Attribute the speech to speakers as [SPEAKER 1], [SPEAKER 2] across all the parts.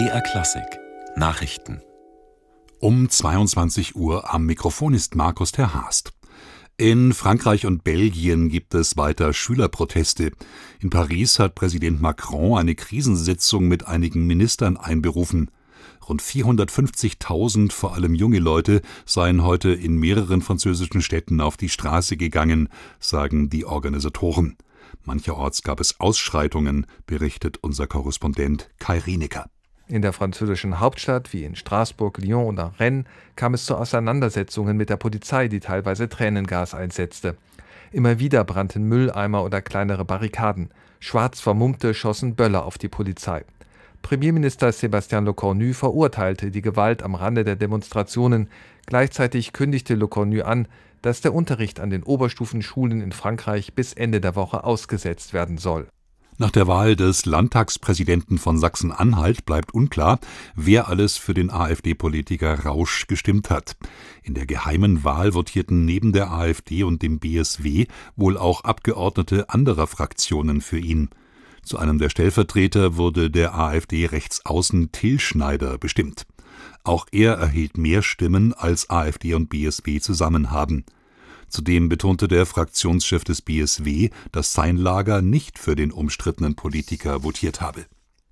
[SPEAKER 1] BR Klassik Nachrichten.
[SPEAKER 2] Um 22 Uhr am Mikrofon ist Markus ter Haast. In Frankreich und Belgien gibt es weiter Schülerproteste. In Paris hat Präsident Macron eine Krisensitzung mit einigen Ministern einberufen. Rund 450.000, vor allem junge Leute, seien heute in mehreren französischen Städten auf die Straße gegangen, sagen die Organisatoren. Mancherorts gab es Ausschreitungen, berichtet unser Korrespondent Kai Rienecker.
[SPEAKER 3] In der französischen Hauptstadt wie in Straßburg, Lyon oder Rennes kam es zu Auseinandersetzungen mit der Polizei, die teilweise Tränengas einsetzte. Immer wieder brannten Mülleimer oder kleinere Barrikaden. Schwarz Vermummte schossen Böller auf die Polizei. Premierminister Sébastien Lecornu verurteilte die Gewalt am Rande der Demonstrationen. Gleichzeitig kündigte Lecornu an, dass der Unterricht an den Oberstufenschulen in Frankreich bis Ende der Woche ausgesetzt werden soll.
[SPEAKER 2] Nach der Wahl des Landtagspräsidenten von Sachsen-Anhalt bleibt unklar, wer alles für den AfD-Politiker Rausch gestimmt hat. In der geheimen Wahl votierten neben der AfD und dem BSW wohl auch Abgeordnete anderer Fraktionen für ihn. Zu einem der Stellvertreter wurde der AfD-Rechtsaußen Till Schneider bestimmt. Auch er erhielt mehr Stimmen, als AfD und BSW zusammen haben. Zudem betonte der Fraktionschef des BSW, dass sein Lager nicht für den umstrittenen Politiker votiert habe.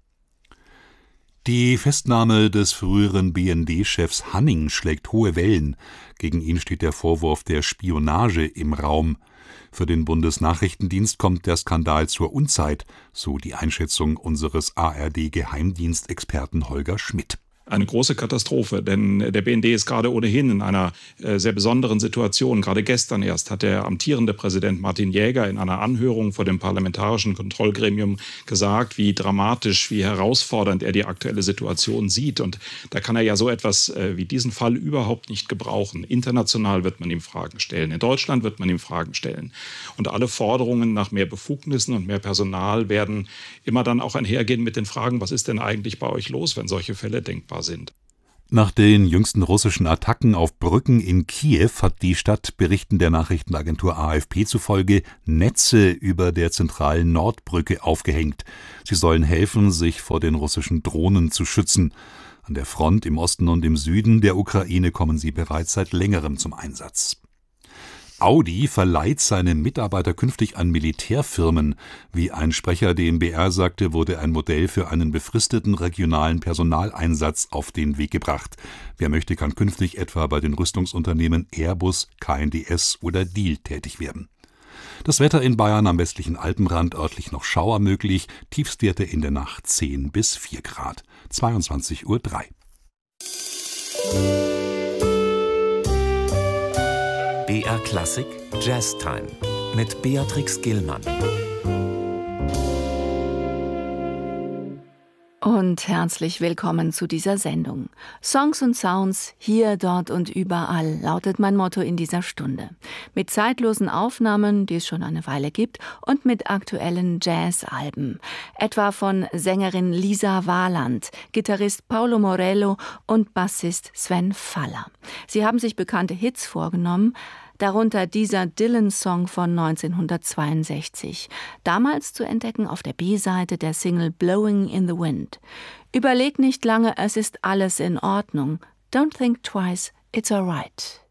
[SPEAKER 2] Die Festnahme des früheren BND-Chefs Hanning schlägt hohe Wellen. Gegen ihn steht der Vorwurf der Spionage im Raum. Für den Bundesnachrichtendienst kommt der Skandal zur Unzeit, so die Einschätzung unseres ARD-Geheimdienstexperten Holger Schmidt.
[SPEAKER 4] Eine große Katastrophe, denn der BND ist gerade ohnehin in einer sehr besonderen Situation. Gerade gestern erst hat der amtierende Präsident Martin Jäger in einer Anhörung vor dem Parlamentarischen Kontrollgremium gesagt, wie dramatisch, wie herausfordernd er die aktuelle Situation sieht. Und da kann er ja so etwas wie diesen Fall überhaupt nicht gebrauchen. International wird man ihm Fragen stellen. In Deutschland wird man ihm Fragen stellen. Und alle Forderungen nach mehr Befugnissen und mehr Personal werden immer dann auch einhergehen mit den Fragen, was ist denn eigentlich bei euch los, wenn solche Fälle denkbar sind.
[SPEAKER 2] Nach den jüngsten russischen Attacken auf Brücken in Kiew hat die Stadt, Berichten der Nachrichtenagentur AFP zufolge, Netze über der zentralen Nordbrücke aufgehängt. Sie sollen helfen, sich vor den russischen Drohnen zu schützen. An der Front im Osten und im Süden der Ukraine kommen sie bereits seit längerem zum Einsatz. Audi verleiht seine Mitarbeiter künftig an Militärfirmen. Wie ein Sprecher der BR sagte, wurde ein Modell für einen befristeten regionalen Personaleinsatz auf den Weg gebracht. Wer möchte, kann künftig etwa bei den Rüstungsunternehmen Airbus, KNDS oder Diehl tätig werden. Das Wetter in Bayern am westlichen Alpenrand, örtlich noch Schauer möglich, Tiefstwerte in der Nacht 10 bis 4 Grad. 22:03 Uhr.
[SPEAKER 1] BR Klassik Jazz Time mit Beatrix Gillmann.
[SPEAKER 5] Und herzlich willkommen zu dieser Sendung. Songs und Sounds, hier, dort und überall, lautet mein Motto in dieser Stunde. Mit zeitlosen Aufnahmen, die es schon eine Weile gibt, und mit aktuellen Jazzalben. Etwa von Sängerin Lisa Waland, Gitarrist Paulo Morello und Bassist Sven Faller. Sie haben sich bekannte Hits vorgenommen, darunter dieser Dylan-Song von 1962, damals zu entdecken auf der B-Seite der Single Blowing in the Wind. Überleg nicht lange, es ist alles in Ordnung. Don't think twice, it's alright.